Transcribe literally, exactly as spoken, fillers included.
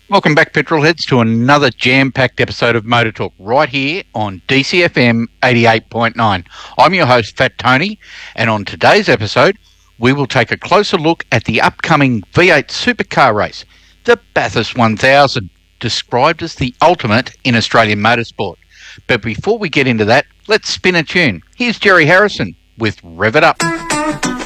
Welcome back, petrolheads, to another jam-packed episode of Motor Talk right here on D C F M eighty-eight point nine. I'm your host, Fat Tony, and on today's episode, we will take a closer look at the upcoming V eight supercar race, the Bathurst one thousand, described as the ultimate in Australian motorsport. But before we get into that, let's spin a tune. Here's Jerry Harrison with Rev It Up.